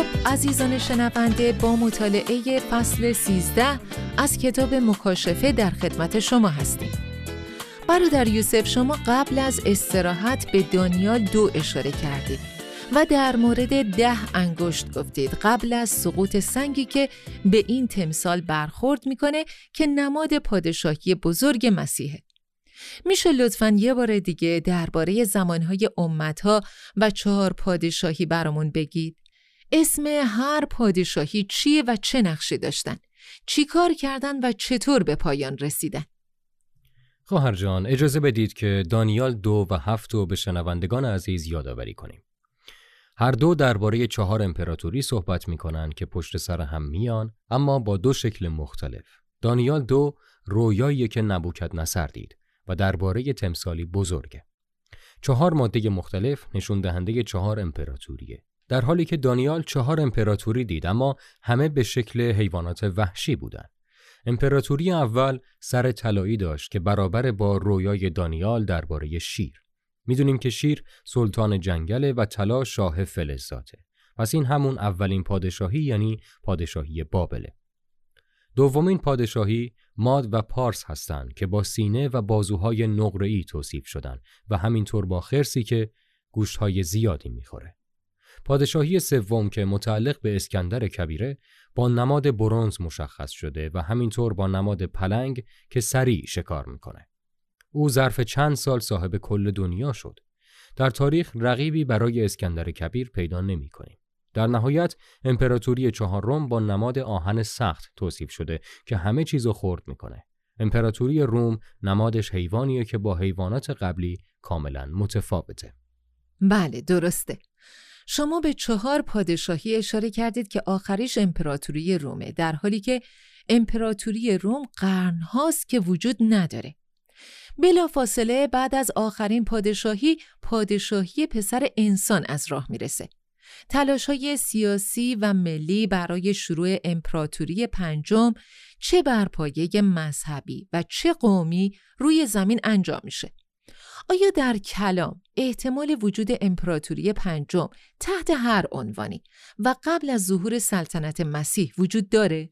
خب عزیزان شنونده، با مطالعه فصل 13 از کتاب مکاشفه در خدمت شما هستیم. برادر یوسف، شما قبل از استراحت به دانیال 2 اشاره کردید و در مورد 10 انگشت گفتید قبل از سقوط سنگی که به این تمثال برخورد میکنه که نماد پادشاهی بزرگ مسیحه. میشه لطفاً یه بار دیگه درباره زمانهای امتها و 4 پادشاهی برامون بگید؟ اسم هر پادشاهی چیه و چه نقشی داشتن؟ چی کار کردن و چطور به پایان رسیدن؟ خواهر جان، اجازه بدید که دانیال 2 و 7 رو به شنوندگان عزیز یادآوری کنیم. هر دو درباره 4 امپراتوری صحبت می‌کنن که پشت سر هم میان، اما با 2 شکل مختلف. دانیال 2 رویایی که نبوکدنصر دید و درباره تمثالی بزرگه. 4 ماده مختلف نشون دهنده 4 امپراتوریه. در حالی که دانیال 4 امپراتوری دید، اما همه به شکل حیوانات وحشی بودن. امپراتوری اول سر طلایی داشت که برابر با رویای دانیال درباره شیر. میدونیم که شیر سلطان جنگله و طلا شاه فلزاته. پس این همون اولین پادشاهی، یعنی پادشاهی بابله. دومین پادشاهی ماد و پارس هستند که با سینه و بازوهای نقره‌ای توصیف شدن و همینطور با خرسی که گوشت‌های زیادی میخوره. پادشاهی سوم که متعلق به اسکندر کبیره با نماد برنز مشخص شده و همینطور با نماد پلنگ که سریع شکار میکنه. او ظرف چند سال صاحب کل دنیا شد. در تاریخ رقیبی برای اسکندر کبیر پیدا نمی کنیم. در نهایت امپراتوری 4 با نماد آهن سخت توصیف شده که همه چیزو خرد میکنه. امپراتوری روم نمادش حیوانیه که با حیوانات قبلی کاملا متفاوته. بله، درسته. شما به 4 پادشاهی اشاره کردید که آخریش امپراتوری رومه، در حالی که امپراتوری روم قرن‌هاست که وجود نداره. بلافاصله بعد از آخرین پادشاهی پسر انسان از راه میرسه. تلاش‌های سیاسی و ملی برای شروع امپراتوری 5 چه بر پایه مذهبی و چه قومی روی زمین انجام میشه. آیا در کلام احتمال وجود امپراتوری 5 تحت هر عنوانی و قبل از ظهور سلطنت مسیح وجود داره؟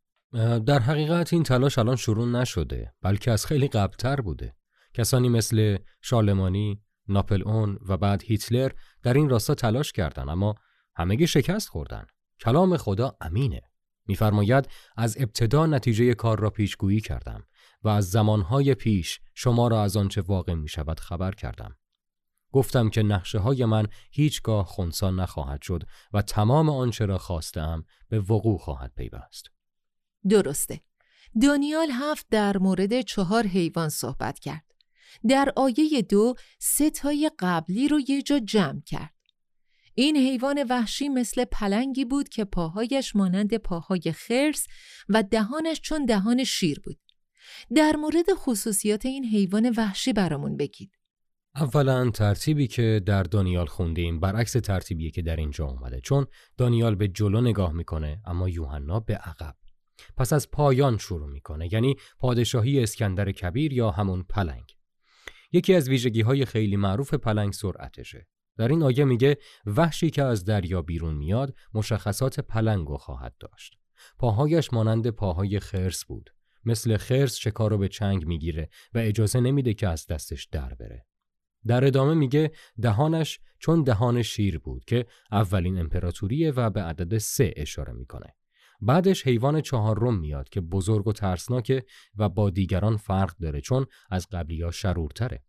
در حقیقت این تلاش الان شروع نشده، بلکه از خیلی قبلتر بوده. کسانی مثل شارلمانی، ناپلئون و بعد هیتلر در این راستا تلاش کردند، اما همگی شکست خوردن. کلام خدا امینه. می‌فرماید از ابتدا نتیجه کار را پیشگویی کردم و از زمانهای پیش شما را از آنچه واقع می‌شود خبر کردم. گفتم که نقشه‌های من هیچگاه خنثی نخواهد شد و تمام آنچه را خواستم به وقوع خواهد پیوست. درسته. دانیال 7 در مورد 4 حیوان صحبت کرد. در آیه 2 3 قبلی رو یه جا جمع کرد. این حیوان وحشی مثل پلنگی بود که پاهایش مانند پاهای خرس و دهانش چون دهان شیر بود. در مورد خصوصیات این حیوان وحشی برامون بگید. اولا ترتیبی که در دانیال خوندیم برعکس ترتیبیه که در اینجا اومده، چون دانیال به جلو نگاه میکنه اما یوحنا به عقب. پس از پایان شروع میکنه، یعنی پادشاهی اسکندر کبیر یا همون پلنگ. یکی از ویژگی‌های خیلی معروف پلنگ سرعتشه. در این آیه میگه وحشی که از دریا بیرون میاد مشخصات پلنگو خواهد داشت. پاهایش مانند پاهای خرس بود. مثل خرس شکار رو به چنگ میگیره و اجازه نمیده که از دستش در بره. در ادامه میگه دهانش چون دهان شیر بود که اولین امپراتوریه و به عدد 3 اشاره میکنه. بعدش حیوان 4 میاد که بزرگ و ترسناکه و با دیگران فرق داره چون از قبلی‌ها شرورتره.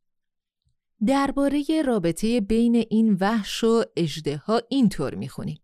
درباره رابطه بین این وحش و اژدها اینطور میخونیم: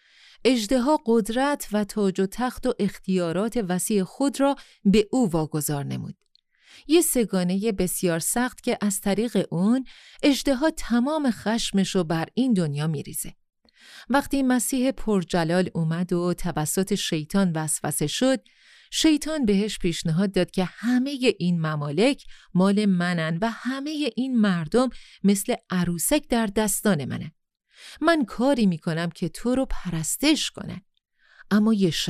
اژدها قدرت و تاج و تخت و اختیارات وسیع خود را به او واگذار نمود. یه سگانه بسیار سخت که از طریق اون اژدها تمام خشمش رو بر این دنیا میریزه. وقتی مسیح پرجلال اومد و توسط شیطان وسوسه شد، شیطان بهش پیشنهاد داد که همه این ممالک مال منن و همه این مردم مثل عروسک در دستان منن. من کاری میکنم که تو رو پرستش کنن. اما یه